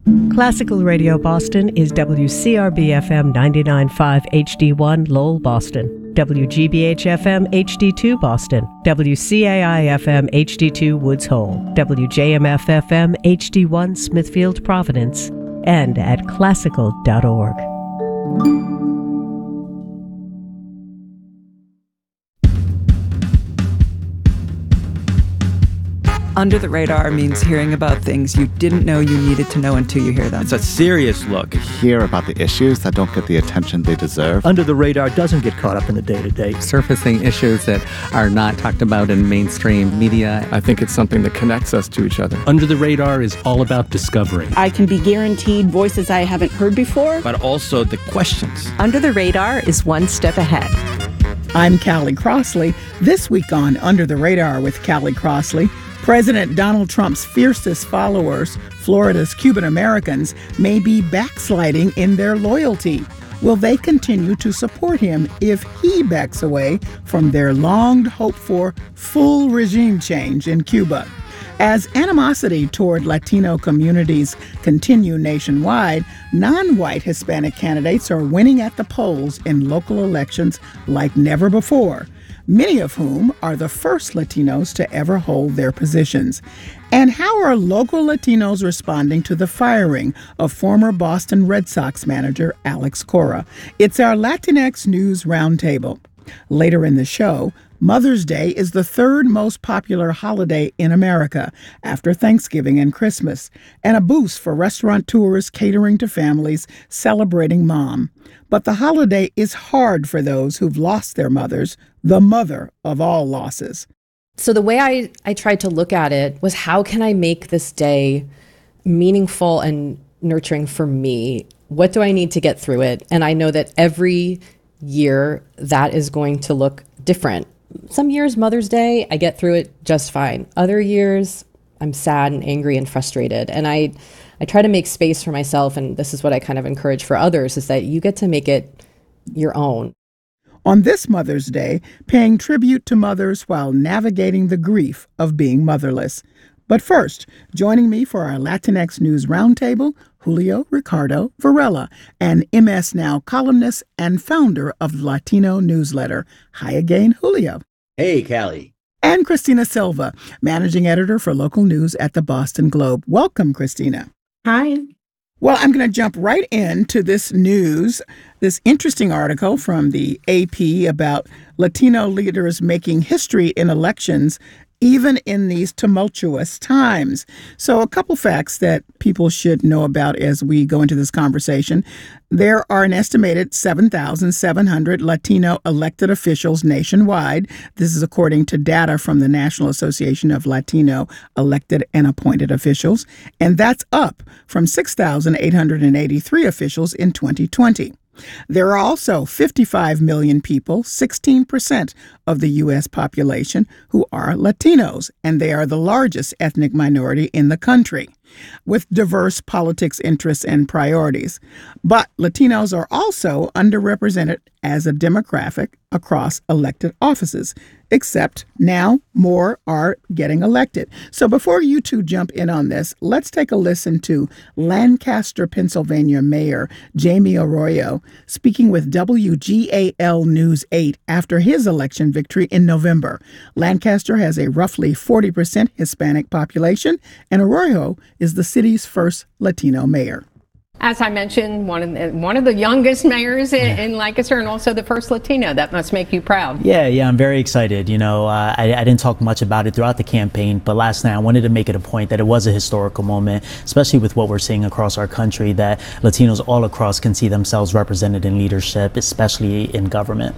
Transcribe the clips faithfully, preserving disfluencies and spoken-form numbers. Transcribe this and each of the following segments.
Classical Radio Boston is W C R B F M ninety-nine point five H D one Lowell, Boston, W G B H F M H D two Boston, W C A I F M H D two Woods Hole, W J M F F M H D one Smithfield, Providence, and at classical dot org. Under the Radar means hearing about things you didn't know you needed to know until you hear them. It's a serious look. Hear about the issues that don't get the attention they deserve. Under the Radar doesn't get caught up in the day-to-day. Surfacing issues that are not talked about in mainstream media. I think it's something that connects us to each other. Under the Radar is all about discovery. I can be guaranteed voices I haven't heard before. But also the questions. Under the Radar is one step ahead. I'm Callie Crossley. This week on Under the Radar with Callie Crossley, President Donald Trump's fiercest followers, Florida's Cuban Americans, may be backsliding in their loyalty. Will they continue to support him if he backs away from their long-hoped-for full regime change in Cuba? As animosity toward Latino communities continue nationwide, non-white Hispanic candidates are winning at the polls in local elections like never before, many of whom are the first Latinos to ever hold their positions. And how are local Latinos responding to the firing of former Boston Red Sox manager Alex Cora? It's our Latinx News Roundtable. Later in the show, Mother's Day is the third most popular holiday in America after Thanksgiving and Christmas, and a boost for restaurateurs catering to families celebrating Mom. But the holiday is hard for those who've lost their mothers, the mother of all losses. So the way I, I tried to look at it was, how can I make this day meaningful and nurturing for me? What do I need to get through it? And I know that every year that is going to look different. Some years, Mother's Day, I get through it just fine. Other years, I'm sad and angry and frustrated. And I, I try to make space for myself, and this is what I kind of encourage for others, is that you get to make it your own. On this Mother's Day, paying tribute to mothers while navigating the grief of being motherless. But first, joining me for our Latinx News Roundtable, Julio Ricardo Varela, an M S Now columnist and founder of the Latino newsletter. Hi again, Julio. Hey, Callie. And Christina Silva, managing editor for local news at the Boston Globe. Welcome, Christina. Hi. Well, I'm going to jump right into this news, this interesting article from the A P about Latino leaders making history in elections, even in these tumultuous times. So a couple facts that people should know about as we go into this conversation. There are an estimated seven thousand seven hundred Latino elected officials nationwide. This is according to data from the National Association of Latino Elected and Appointed Officials. And that's up from six thousand eight hundred eighty-three officials in twenty twenty. There are also fifty-five million people, sixteen percent of the U S population, who are Latinos, and they are the largest ethnic minority in the country, with diverse politics interests and priorities. But Latinos are also underrepresented as a demographic across elected offices, except now more are getting elected. So before you two jump in on this, let's take a listen to Lancaster, Pennsylvania Mayor Jamie Arroyo speaking with W G A L News eight after his election victory in November. Lancaster has a roughly forty percent Hispanic population, and Arroyo is the city's first Latino mayor. As I mentioned, one of the, one of the youngest mayors in, in Lancaster, and also the first Latino. That must make you proud. Yeah, yeah, I'm very excited. You know, uh, I, I didn't talk much about it throughout the campaign, but last night I wanted to make it a point that it was a historical moment, especially with what we're seeing across our country, that Latinos all across can see themselves represented in leadership, especially in government.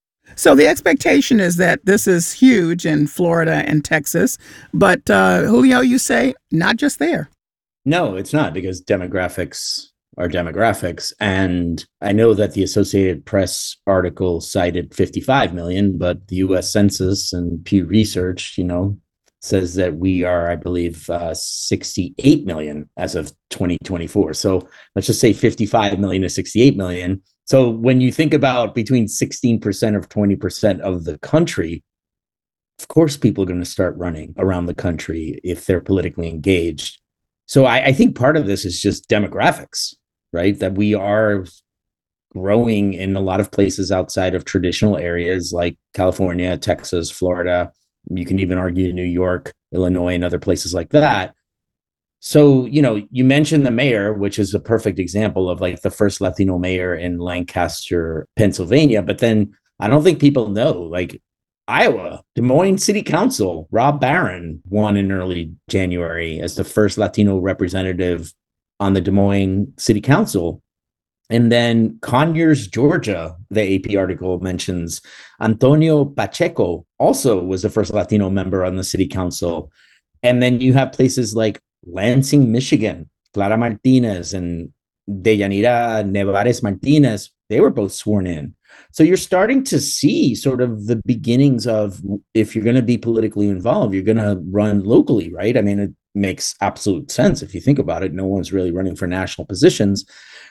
So the expectation is that this is huge in Florida and Texas, but uh, Julio, you say not just there. No, it's not, because demographics are demographics. And I know that the Associated Press article cited fifty-five million, but the U S Census and Pew Research, you know, says that we are, I believe, uh, sixty-eight million as of twenty twenty-four. So let's just say fifty-five million to sixty-eight million. So when you think about between sixteen percent or twenty percent of the country, of course, people are going to start running around the country if they're politically engaged. So I, I think part of this is just demographics, right? That we are growing in a lot of places outside of traditional areas like California, Texas, Florida. You can even argue New York, Illinois, and other places like that. So, you know, you mentioned the mayor, which is a perfect example of like the first Latino mayor in Lancaster, Pennsylvania. But then I don't think people know, like Iowa, Des Moines City Council, Rob Barron won in early January as the first Latino representative on the Des Moines City Council. And then Conyers, Georgia, the A P article mentions Antonio Pacheco also was the first Latino member on the city council. And then you have places like Lansing, Michigan, Clara Martinez and Deyanira Nevares Martinez, they were both sworn in. So you're starting to see sort of the beginnings of, if you're going to be politically involved, you're going to run locally, right? I mean, it makes absolute sense if you think about it. No one's really running for national positions.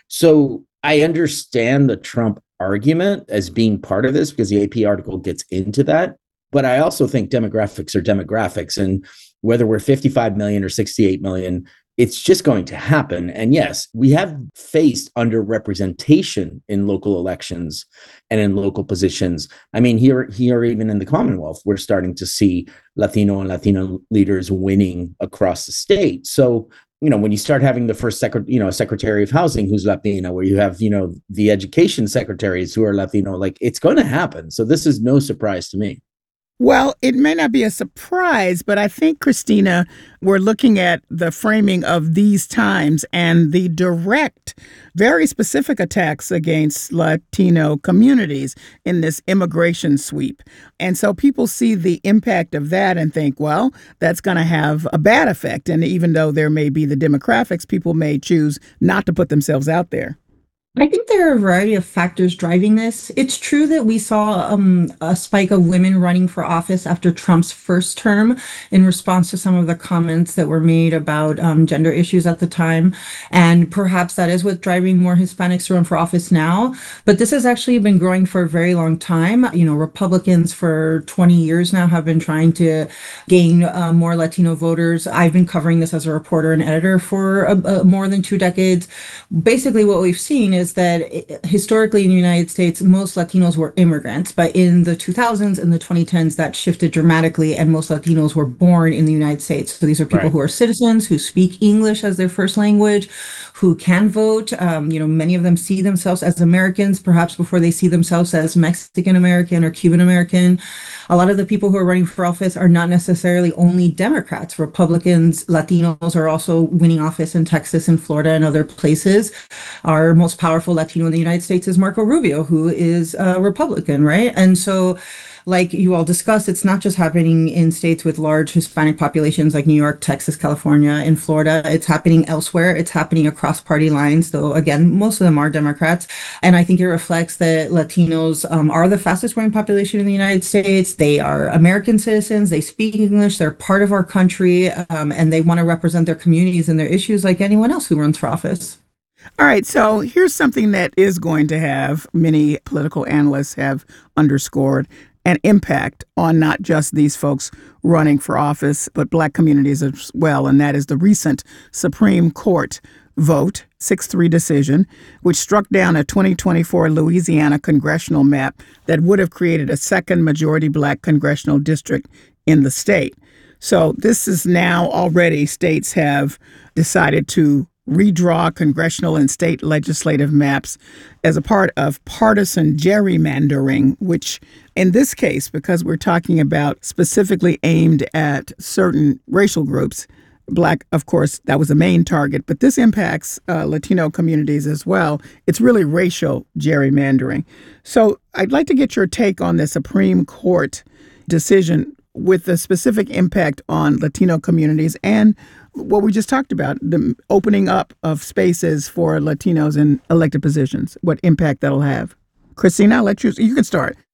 So I understand the Trump argument as being part of this because the A P article gets into that. But I also think demographics are demographics. And whether we're fifty-five million or sixty-eight million, it's just going to happen. And yes, we have faced underrepresentation in local elections and in local positions. I mean, here, here, even in the Commonwealth, we're starting to see Latino and Latino leaders winning across the state. So, you know, when you start having the first secret, you know, Secretary of Housing who's Latino, where you have, you know, the education secretaries who are Latino, like it's going to happen. So this is no surprise to me. Well, it may not be a surprise, but I think, Christina, we're looking at the framing of these times and the direct, very specific attacks against Latino communities in this immigration sweep. And so people see the impact of that and think, well, that's going to have a bad effect. And even though there may be the demographics, people may choose not to put themselves out there. I think there are a variety of factors driving this. It's true that we saw um, a spike of women running for office after Trump's first term in response to some of the comments that were made about um, gender issues at the time. And perhaps that is what's driving more Hispanics to run for office now. But this has actually been growing for a very long time. You know, Republicans for twenty years now have been trying to gain uh, more Latino voters. I've been covering this as a reporter and editor for uh, uh, more than two decades. Basically, what we've seen is that historically in the United States, most Latinos were immigrants, but in the two thousands and the twenty tens, that shifted dramatically, and most Latinos were born in the United States. So these are people right. who are citizens, who speak English as their first language, who can vote. Um, you know, many of them see themselves as Americans, perhaps before they see themselves as Mexican American or Cuban American. A lot of the people who are running for office are not necessarily only Democrats. Republicans, Latinos are also winning office in Texas and Florida and other places. Our most powerful Latino in the United States is Marco Rubio, who is a Republican, right? And so, like you all discussed, it's not just happening in states with large Hispanic populations like New York, Texas, California, and Florida. It's happening elsewhere. It's happening across party lines, though, again, most of them are Democrats. And I think it reflects that Latinos um, are the fastest growing population in the United States. They are American citizens. They speak English. They're part of our country, um, and they want to represent their communities and their issues like anyone else who runs for office. All right, so here's something that is going to have, many political analysts have underscored, an impact on not just these folks running for office, but Black communities as well, and that is the recent Supreme Court vote, six three decision, which struck down a twenty twenty-four Louisiana congressional map that would have created a second majority Black congressional district in the state. So this is now already states have decided to redraw congressional and state legislative maps as a part of partisan gerrymandering, which in this case, because we're talking about specifically aimed at certain racial groups, Black, of course, that was the main target, but this impacts uh, Latino communities as well. It's really racial gerrymandering. So I'd like to get your take on the Supreme Court decision with the specific impact on Latino communities and what we just talked about, the opening up of spaces for Latinos in elected positions, what impact that'll have. Christina, I'll let you, you can start.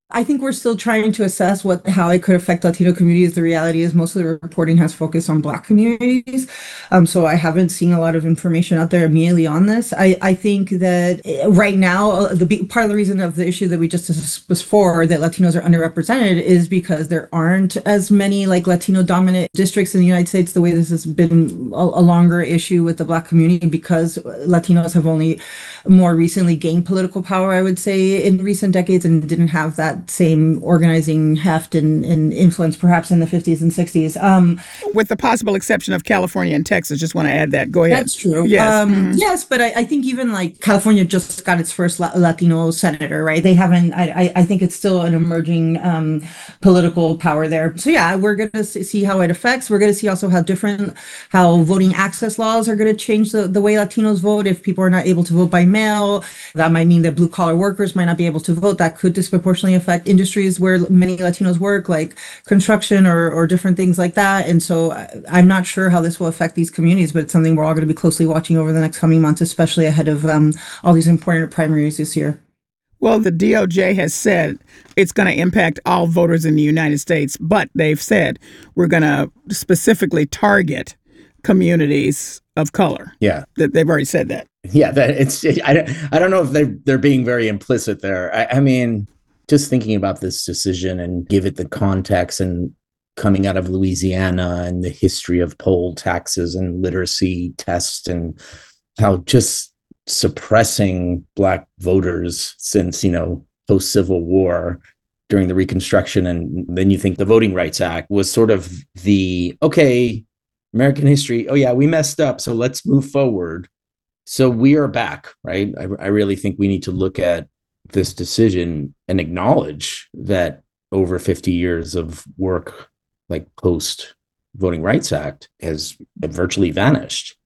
I think we're still trying to assess what how it could affect Latino communities. The reality is most of the reporting has focused on Black communities. Um, so I haven't seen a lot of information out there immediately on this. I, I think that right now, the big, part of the reason of the issue that we just discussed before, that Latinos are underrepresented, is because there aren't as many like Latino dominant districts in the United States, the way this has been a, a longer issue with the Black community, because Latinos have only more recently gained political power, I would say, in recent decades, and didn't have that same organizing heft and, and influence perhaps in the fifties and sixties. Um, With the possible exception of California and Texas, just want to add that. Go ahead. That's true. Yes, um, mm-hmm. yes, but I, I think even like California just got its first La- Latino senator, right? They haven't, I, I, I think it's still an emerging um, political power there. So yeah, we're going to see how it affects. We're going to see also how different, how voting access laws are going to change the, the way Latinos vote. If people are not able to vote by mail, that might mean that blue collar workers might not be able to vote. That could disproportionately affect industries where many Latinos work, like construction or, or different things like that. And so I'm not sure how this will affect these communities, but it's something we're all going to be closely watching over the next coming months, especially ahead of um, all these important primaries this year. Well, the D O J has said it's going to impact all voters in the United States, but they've said we're going to specifically target communities of color. Yeah. That they've already said that. Yeah, that it's. I don't. I don't know if they they're being very implicit there. I, I mean, just thinking about this decision and give it the context and coming out of Louisiana and the history of poll taxes and literacy tests and how just suppressing Black voters since, you know, post Civil War during the Reconstruction. And then you think the Voting Rights Act was sort of the, okay, American history. Oh, yeah, we messed up. So let's move forward. So we are back, right? I, I really think we need to look at this decision and acknowledge that over fifty years of work, like post Voting Rights Act, has virtually vanished.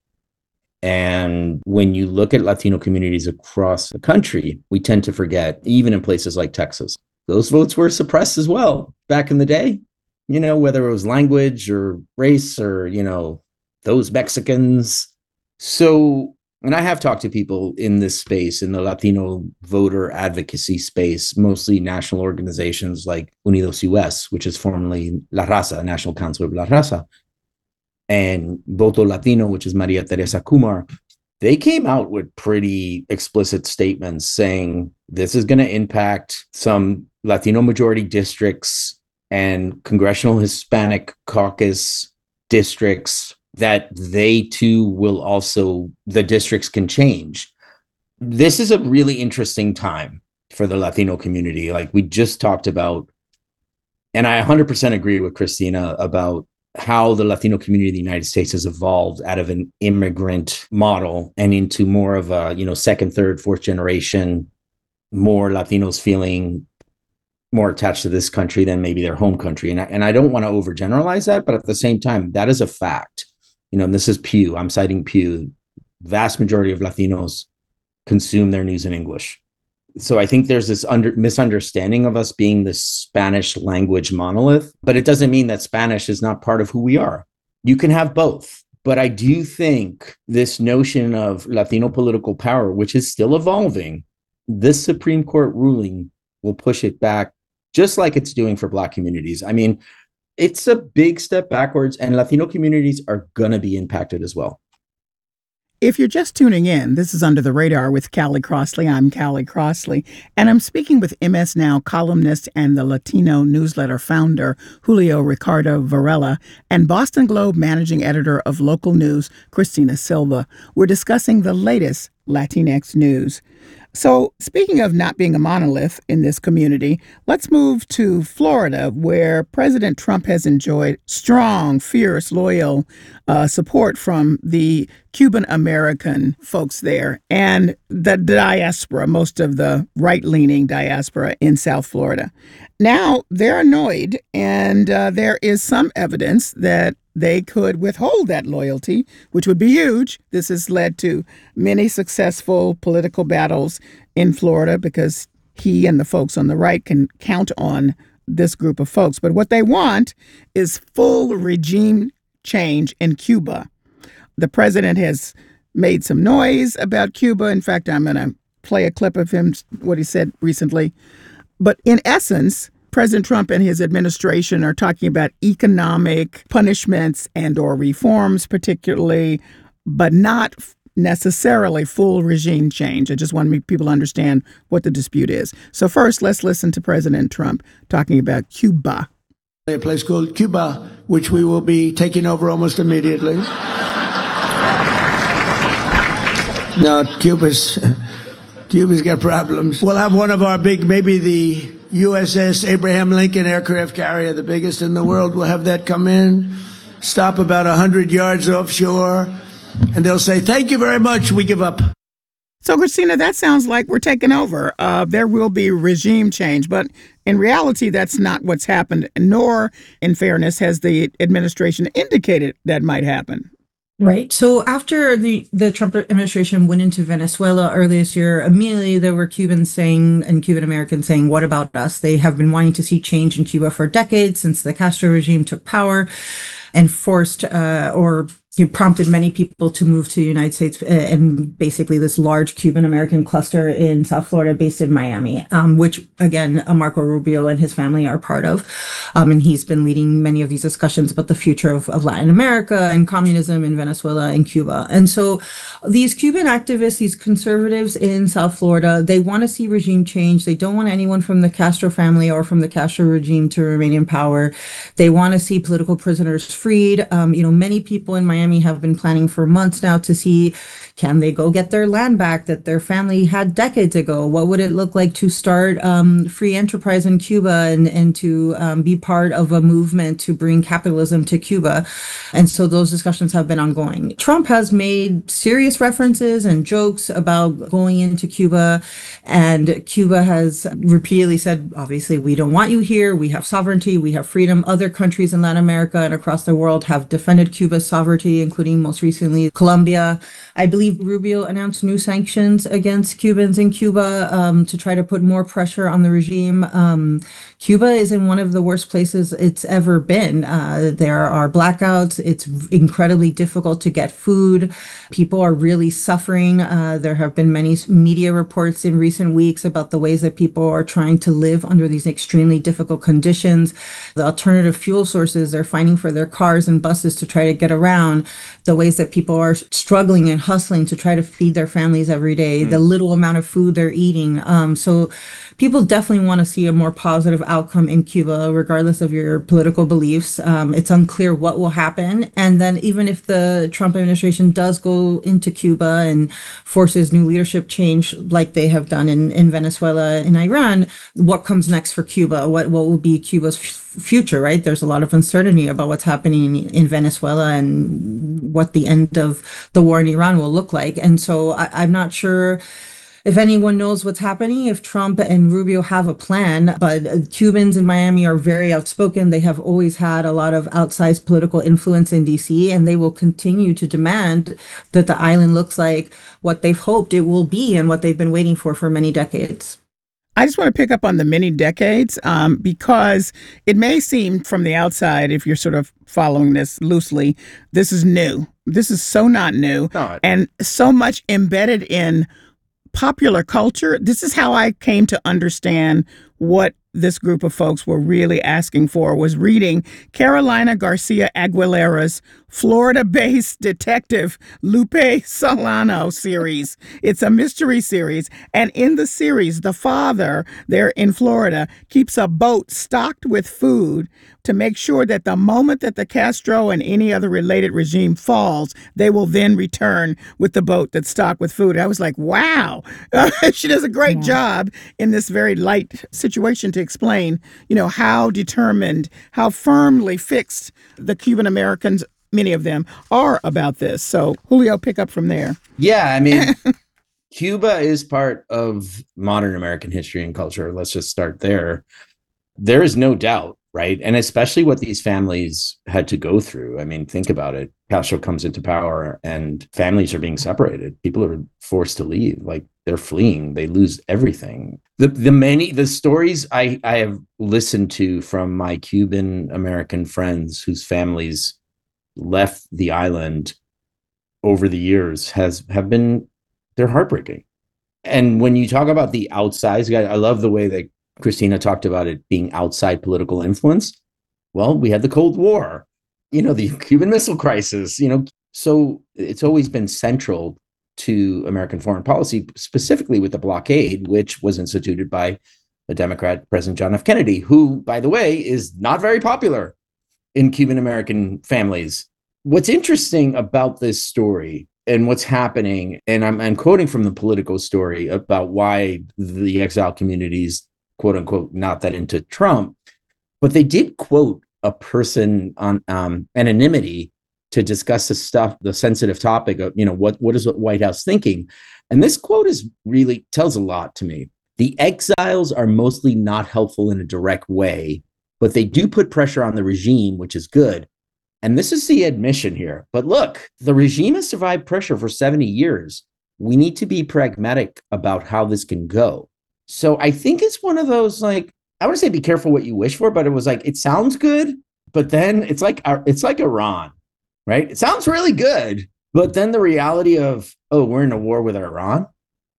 And when you look at Latino communities across the country, we tend to forget, even in places like Texas, those votes were suppressed as well back in the day, you know, whether it was language or race or, you know, those Mexicans. So, and I have talked to people in this space, in the Latino voter advocacy space, mostly national organizations like Unidos U S, which is formerly La Raza, National Council of La Raza, and Voto Latino, which is Maria Teresa Kumar. They came out with pretty explicit statements saying this is going to impact some Latino majority districts and Congressional Hispanic Caucus districts, that they too will also, the districts can change. This is a really interesting time for the Latino community. Like we just talked about, and I one hundred percent agree with Christina about how the Latino community of the United States has evolved out of an immigrant model and into more of a, you know, second, third, fourth generation, more Latinos feeling more attached to this country than maybe their home country. And I, and I don't want to overgeneralize that, but at the same time, that is a fact. You know, and this is Pew, I'm citing Pew, vast majority of Latinos consume their news in English. So I think there's this under, misunderstanding of us being this Spanish language monolith, but it doesn't mean that Spanish is not part of who we are. You can have both. But I do think this notion of Latino political power, which is still evolving, this Supreme Court ruling will push it back, just like it's doing for Black communities. I mean, it's a big step backwards, and Latino communities are going to be impacted as well. If you're just tuning in, this is Under the Radar with Callie Crossley. I'm Callie Crossley, and I'm speaking with M S Now columnist and the Latino newsletter founder, Julio Ricardo Varela, and Boston Globe managing editor of local news, Christina Silva. We're discussing the latest Latinx news. So speaking of not being a monolith in this community, let's move to Florida, where President Trump has enjoyed strong, fierce, loyal uh, support from the Cuban-American folks there and the diaspora, most of the right-leaning diaspora in South Florida. Now they're annoyed, and uh, there is some evidence that they could withhold that loyalty, which would be huge. This has led to many successful political battles in Florida because he and the folks on the right can count on this group of folks. But what they want is full regime change in Cuba. The president has made some noise about Cuba. In fact, I'm going to play a clip of him, what he said recently. But in essence, President Trump and his administration are talking about economic punishments and or reforms particularly, but not necessarily full regime change. I just want to make people understand what the dispute is. So first, let's listen to President Trump talking about Cuba. A place called Cuba, which we will be taking over almost immediately. No, Cuba's, Cuba's got problems. We'll have one of our big, maybe the U S S Abraham Lincoln aircraft carrier, the biggest in the world. We'll have that come in, stop about one hundred yards offshore, and they'll say, thank you very much, we give up. So, Christina, that sounds like we're taking over. Uh, there will be regime change, but in reality, that's not what's happened, nor, in fairness, has the administration indicated that might happen. Right. So after the, the Trump administration went into Venezuela earlier this year, immediately there were Cubans saying and Cuban Americans saying, what about us? They have been wanting to see change in Cuba for decades since the Castro regime took power and forced uh, or you know, prompted many people to move to the United States uh, and basically this large Cuban American cluster in South Florida based in Miami, um, which again, uh, Marco Rubio and his family are part of. Um, and he's been leading many of these discussions about the future of, of Latin America and communism in Venezuela and Cuba. And so these Cuban activists, these conservatives in South Florida, they want to see regime change. They don't want anyone from the Castro family or from the Castro regime to remain in power. They want to see political prisoners freed. Um, you know, many people in Miami have been planning for months now to see, can they go get their land back that their family had decades ago? What would it look like to start um, free enterprise in Cuba and, and to um, be part of a movement to bring capitalism to Cuba? And so those discussions have been ongoing. Trump has made serious references and jokes about going into Cuba, and Cuba has repeatedly said, obviously, we don't want you here. We have sovereignty. We have freedom. Other countries in Latin America and across the world have defended Cuba's sovereignty, including most recently Colombia. I believe Rubio announced new sanctions against Cubans in Cuba um, to try to put more pressure on the regime. Um, Cuba is in one of the worst places it's ever been. Uh, there are blackouts. It's incredibly difficult to get food. People are really suffering. Uh, there have been many media reports in recent weeks about the ways that people are trying to live under these extremely difficult conditions. The alternative fuel sources they're finding for their cars and buses to try to get around, the ways that people are struggling and hustling to try to feed their families every day, mm. the little amount of food they're eating. Um, so people definitely want to see a more positive outcome in Cuba, regardless of your political beliefs. Um, it's unclear what will happen. And then even if the Trump administration does go into Cuba and forces new leadership change like they have done in, in Venezuela and Iran, what comes next for Cuba? What, what will be Cuba's f- future, right? There's a lot of uncertainty about what's happening in, in Venezuela and what the end of the war in Iran will look like. And so I, I'm not sure if anyone knows what's happening, if Trump and Rubio have a plan, but Cubans in Miami are very outspoken. They have always had a lot of outsized political influence in D C, and they will continue to demand that the island looks like what they've hoped it will be and what they've been waiting for for many decades. I just want to pick up on the many decades um, because it may seem from the outside, if you're sort of following this loosely, this is new. This is so not new No. and so much embedded in popular culture. This is how I came to understand what this group of folks were really asking for, was reading Carolina Garcia Aguilera's Florida-based detective Lupe Solano series. It's a mystery series. And in the series, the father there in Florida keeps a boat stocked with food to make sure that the moment that the Castro and any other related regime falls, they will then return with the boat that's stocked with food. I was like, wow, she does a great yeah. job in this very light situation to explain, you know, how determined, how firmly fixed the Cuban Americans, many of them, are about this. So Julio, pick up from there. Yeah, I mean, Cuba is part of modern American history and culture. Let's just start there. There is no doubt, right? And especially what these families had to go through. I mean, think about it. Castro comes into power and families are being separated. People are forced to leave. Like, they're fleeing. They lose everything. The the many the stories I, I have listened to from my Cuban American friends whose families left the island over the years has have been, they're heartbreaking. And when you talk about the outsized guy, I love the way that Christina talked about it being outside political influence. Well, we had the Cold War, you know, the Cuban Missile Crisis, you know, so it's always been central to American foreign policy, specifically with the blockade, which was instituted by the Democrat President John F. Kennedy, who, by the way, is not very popular in Cuban American families. What's interesting about this story and what's happening, and I'm, I'm quoting from the Politico story about why the exile community's quote unquote not that into Trump, but they did quote a person on um, anonymity to discuss the stuff, the sensitive topic of, you know, what what is the White House thinking? And this quote is really tells a lot to me. The exiles are mostly not helpful in a direct way, but they do put pressure on the regime, which is good. And this is the admission here. But look, the regime has survived pressure for seventy years. We need to be pragmatic about how this can go. So I think it's one of those, like, I would say be careful what you wish for, but it was like, it sounds good, but then it's like, it's like Iran, right? It sounds really good, but then the reality of, oh, we're in a war with Iran.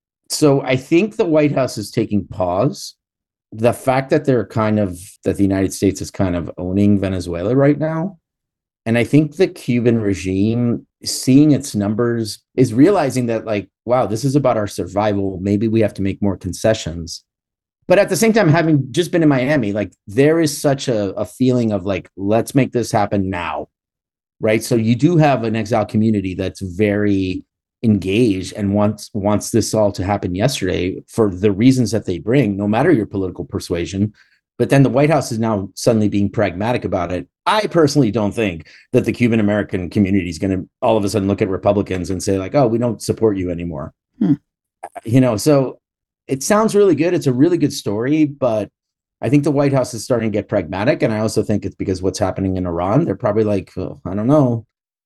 So I think the White House is taking pause. The fact that they're kind of, that the United States is kind of owning Venezuela right now. And I think the Cuban regime, seeing its numbers, is realizing that, like, wow, this is about our survival. Maybe we have to make more concessions. But at the same time, having just been in Miami, like, there is such a, a feeling of like, let's make this happen now, right? So you do have an exile community that's very engaged and wants wants this all to happen yesterday for the reasons that they bring, no matter your political persuasion. But then the White House is now suddenly being pragmatic about it. I personally don't think that the Cuban American community is going to all of a sudden look at Republicans and say like, oh, we don't support you anymore. Hmm. You know, so it sounds really good. It's a really good story, but I think the White House is starting to get pragmatic. And I also think it's because what's happening in Iran. They're probably like, oh, I don't know.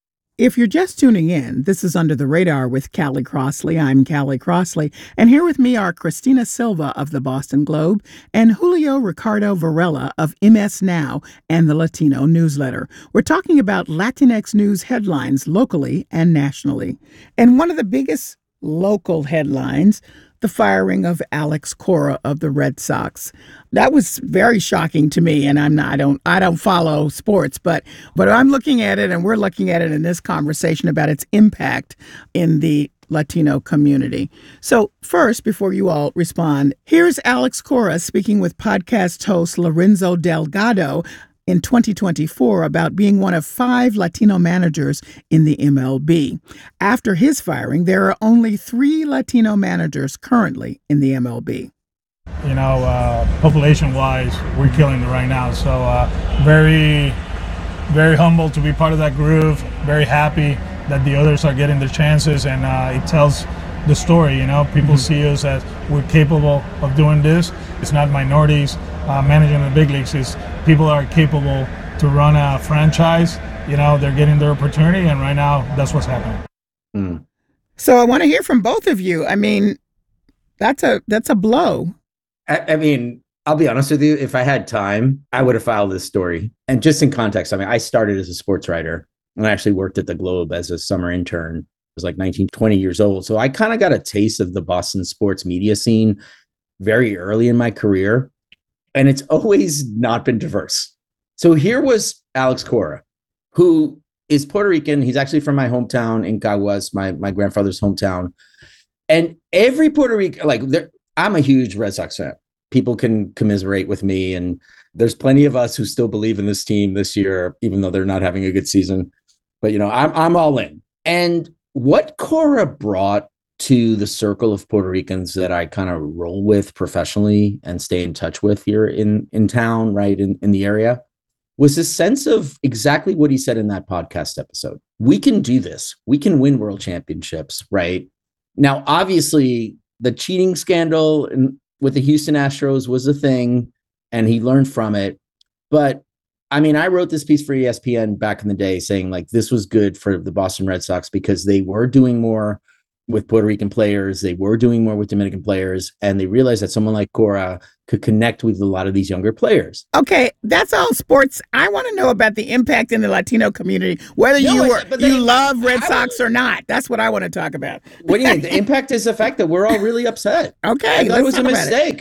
If you're just tuning in, this is Under the Radar with Callie Crossley. I'm Callie Crossley, and here with me are Christina Silva of the Boston Globe and Julio Ricardo Varela of M S Now and the Latino Newsletter. We're talking about Latinx news headlines locally and nationally. And one of the biggest local headlines, the firing of Alex Cora of the Red Sox. That was very shocking to me, and I'm not, I don't I don't follow sports, but but I'm looking at it, and we're looking at it in this conversation about its impact in the Latino community. So first, before you all respond, here's Alex Cora speaking with podcast host Lorenzo Delgado in twenty twenty-four about being one of five Latino managers in the M L B. After his firing, there are only three Latino managers currently in the M L B. You know, uh, population-wise, we're killing it right now. So uh, very, very humbled to be part of that group. Very happy that the others are getting their chances, and uh, it tells the story. You know, people mm-hmm. see us as we're capable of doing this. It's not minorities uh, managing the big leagues. It's people are capable to run a franchise. You know, they're getting their opportunity, and right now, that's what's happening. Mm. So I want to hear from both of you. I mean, that's a that's a blow. I, I mean, I'll be honest with you. If I had time, I would have filed this story. And just in context, I mean, I started as a sports writer, and I actually worked at the Globe as a summer intern. I was like nineteen, twenty years old. So I kind of got a taste of the Boston sports media scene very early in my career. And it's always not been diverse. So here was Alex Cora, who is Puerto Rican. He's actually from my hometown in Caguas, my, my grandfather's hometown. And every Puerto Rican, like, I'm a huge Red Sox fan. People can commiserate with me. And there's plenty of us who still believe in this team this year, even though they're not having a good season. But, you know, I'm I'm all in. And what Cora brought to the circle of Puerto Ricans that I kind of roll with professionally and stay in touch with here in, in town, right, in, in the area, was this sense of exactly what he said in that podcast episode. We can do this. We can win world championships, right? Now, obviously, the cheating scandal in, with the Houston Astros was a thing, and he learned from it. But, I mean, I wrote this piece for E S P N back in the day saying, like, this was good for the Boston Red Sox because they were doing more with Puerto Rican players. They were doing more with Dominican players, and they realized that someone like Cora could connect with a lot of these younger players. Okay, that's all sports. I want to know about the impact in the Latino community, whether no, you were, they, you love Red I, Sox I, or not. That's what I want to talk about. What do you mean? The impact is the fact that we're all really upset. Okay, I thought it was a mistake.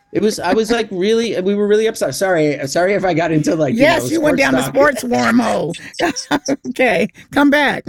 It was, I was like really, we were really upset. Sorry, sorry if I got into like, yes, you, know, you went down talk. the sports wormhole. Okay, come back.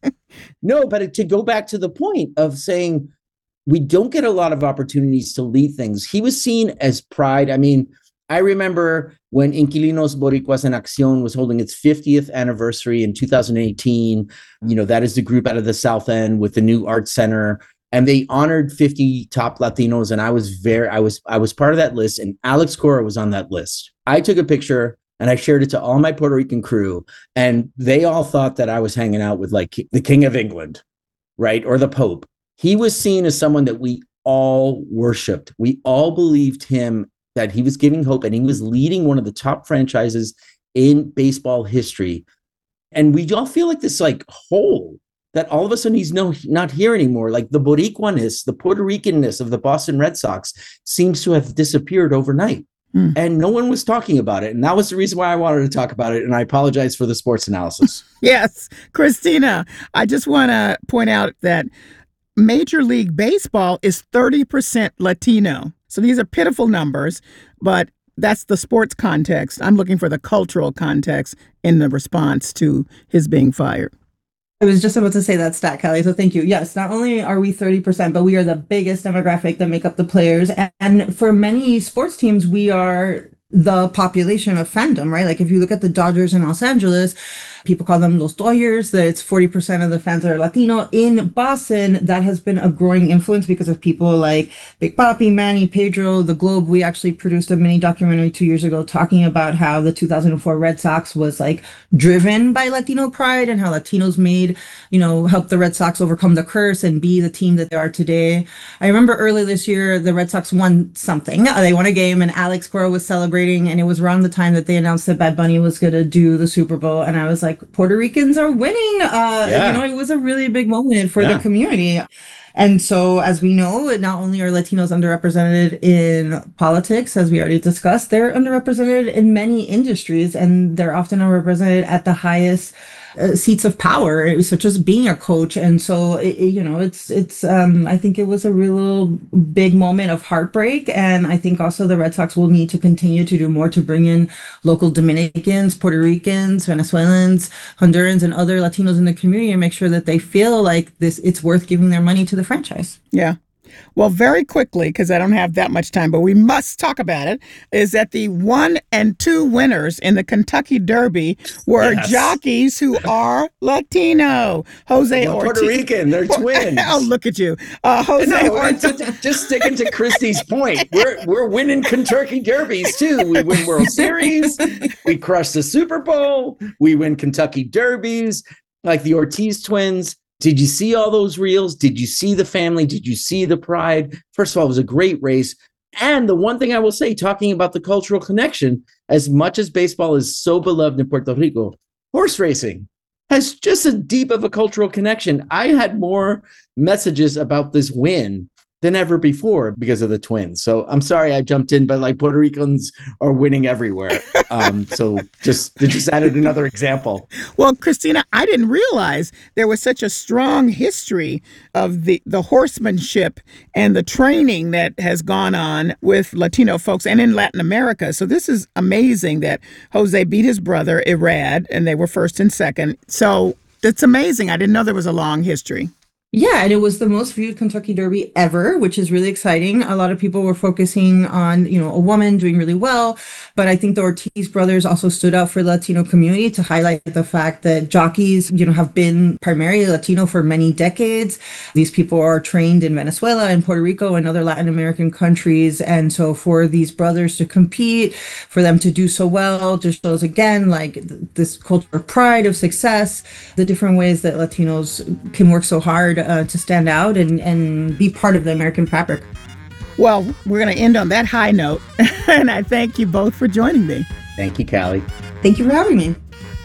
No, but to go back to the point of saying we don't get a lot of opportunities to lead things. He was seen as pride. I mean, I remember when Inquilinos Boricuas en Acción was holding its fiftieth anniversary in two thousand eighteen. You know, that is the group out of the South End with the new art center. And they honored fifty top Latinos, and I was very, I was, I was part of that list, and Alex Cora was on that list. I took a picture and I shared it to all my Puerto Rican crew, and they all thought that I was hanging out with like the King of England, right, or the Pope. He was seen as someone that we all worshipped. We all believed him, that he was giving hope, and he was leading one of the top franchises in baseball history. And we all feel like this like hole that all of a sudden he's no, not here anymore. Like the Boricuaness, the Puerto Ricanness of the Boston Red Sox seems to have disappeared overnight. Mm. And no one was talking about it. And that was the reason why I wanted to talk about it. And I apologize for the sports analysis. Yes. Christina, I just want to point out that Major League Baseball is thirty percent Latino. So these are pitiful numbers, but that's the sports context. I'm looking for the cultural context in the response to his being fired. I was just about to say that stat, Kelly, so thank you. Yes, not only are we thirty percent, but we are the biggest demographic that make up the players. And for many sports teams, we are the population of fandom, right? Like if you look at the Dodgers in Los Angeles, people call them Los Dodgers, that it's forty percent of the fans that are Latino. In Boston, that has been a growing influence because of people like Big Papi, Manny, Pedro, The Globe. We actually produced a mini documentary two years ago talking about how the two thousand four Red Sox was like driven by Latino pride and how Latinos made, you know, helped the Red Sox overcome the curse and be the team that they are today. I remember early this year, the Red Sox won something. They won a game and Alex Cora was celebrating, and it was around the time that they announced that Bad Bunny was going to do the Super Bowl. And I was like, Puerto Ricans are winning. Uh, yeah. You know, it was a really big moment for yeah. the community. And so, as we know, not only are Latinos underrepresented in politics, as we already discussed, they're underrepresented in many industries, and they're often underrepresented at the highest uh, seats of power, such as being a coach. And so, it, it, you know, it's, it's, um, I think it was a real big moment of heartbreak. And I think also the Red Sox will need to continue to do more to bring in local Dominicans, Puerto Ricans, Venezuelans, Hondurans, and other Latinos in the community and make sure that they feel like this, it's worth giving their money to the franchise. Yeah. Well, very quickly, because I don't have that much time, but we must talk about it, is that the one and two winners in the Kentucky Derby were yes. jockeys who are Latino. Jose well, Ortiz. Puerto Rican, they're twins. Oh, look at you. Uh, Jose no, Ortiz. Just sticking to Christy's point. We're, we're winning Kentucky Derbies, too. We win World Series. We crush the Super Bowl. We win Kentucky Derbies, like the Ortiz twins. Did you see all those reels? Did you see the family? Did you see the pride? First of all, it was a great race. And the one thing I will say, talking about the cultural connection, as much as baseball is so beloved in Puerto Rico, horse racing has just as deep of a cultural connection. I had more messages about this win than ever before because of the twins. So I'm sorry I jumped in, but like Puerto Ricans are winning everywhere. Um, so just just added another example. Well, Christina, I didn't realize there was such a strong history of the, the horsemanship and the training that has gone on with Latino folks and in Latin America. So this is amazing that Jose beat his brother, Irad, and they were first and second. So it's amazing. I didn't know there was a long history. Yeah, and it was the most viewed Kentucky Derby ever, which is really exciting. A lot of people were focusing on, you know, a woman doing really well, but I think the Ortiz brothers also stood out for the Latino community to highlight the fact that jockeys, you know, have been primarily Latino for many decades. These people are trained in Venezuela and Puerto Rico and other Latin American countries. And so for these brothers to compete, for them to do so well, just shows again, like this culture of pride, of success, the different ways that Latinos can work so hard Uh, to stand out and, and be part of the American fabric. Well, we're going to end on that high note. And I thank you both for joining me. Thank you, Callie. Thank you for having me.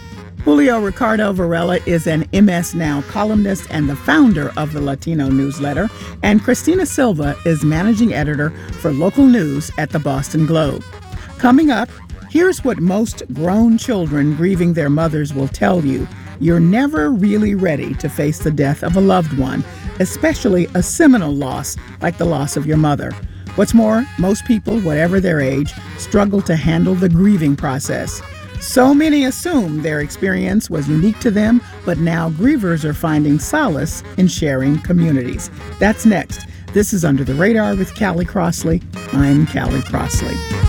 Julio Ricardo Varela is an M S Now columnist and the founder of the Latino newsletter. And Christina Silva is managing editor for local news at the Boston Globe. Coming up, here's what most grown children grieving their mothers will tell you. You're never really ready to face the death of a loved one, especially a seminal loss like the loss of your mother. What's more, most people, whatever their age, struggle to handle the grieving process. So many assume their experience was unique to them, but now grievers are finding solace in sharing communities. That's next. This is Under the Radar with Callie Crossley. I'm Callie Crossley.